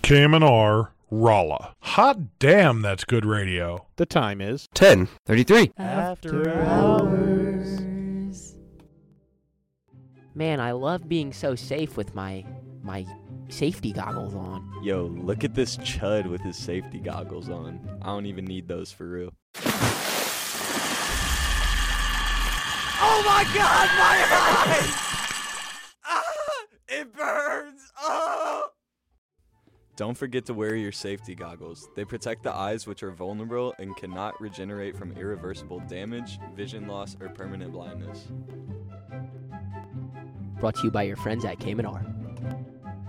Cam and R. Rolla. Hot damn, that's good radio. The time is 10:33. After hours. Man, I love being so safe with my safety goggles on. Yo, look at this chud with his safety goggles on. I don't even need those for real. Oh my god, my eyes! It burns! Oh! Don't forget to wear your safety goggles. They protect the eyes, which are vulnerable and cannot regenerate from irreversible damage, vision loss, or permanent blindness. Brought to you by your friends at Cayman R.